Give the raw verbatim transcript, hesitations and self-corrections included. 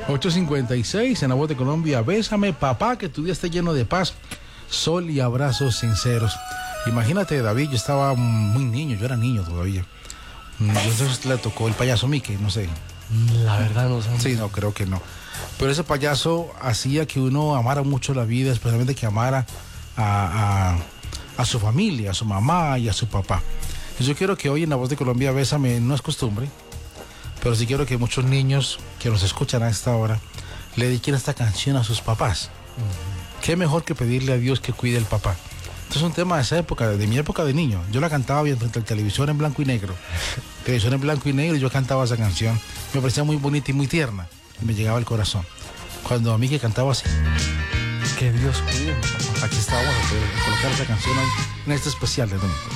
ocho cincuenta y seis en La Voz de Colombia. Bésame, papá, que tu día esté lleno de paz, sol y abrazos sinceros. Imagínate, David, yo estaba muy niño, yo era niño todavía. Entonces le tocó el payaso Mickey, no sé. La verdad no sé. Sí, no, creo que no. Pero ese payaso hacía que uno amara mucho la vida, especialmente que amara a, a, a su familia, a su mamá y a su papá. Yo quiero que hoy en La Voz de Colombia, Bésame, no es costumbre, pero sí quiero que muchos niños que nos escuchan a esta hora le dediquen esta canción a sus papás. Uh-huh. Qué mejor que pedirle a Dios que cuide el papá. Esto es un tema de esa época, de mi época de niño. Yo la cantaba bien frente al televisor en blanco y negro. Televisor en blanco y negro y yo cantaba esa canción. Me parecía muy bonita y muy tierna. Y me llegaba al corazón. Cuando a mí que cantaba así. Que Dios cuide. Aquí estábamos a poder colocar esa canción hoy en este especial de domingo.